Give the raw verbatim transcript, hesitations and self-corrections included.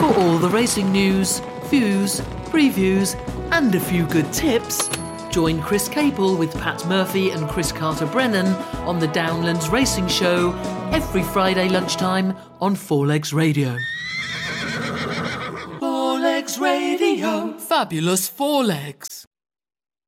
For all the racing news, views, previews and a few good tips, join Chris Capel with Pat Murphy and Chris Carter-Brennan on the Downlands Racing Show every Friday lunchtime on Four Legs Radio. Four Legs Radio. Fabulous Four Legs.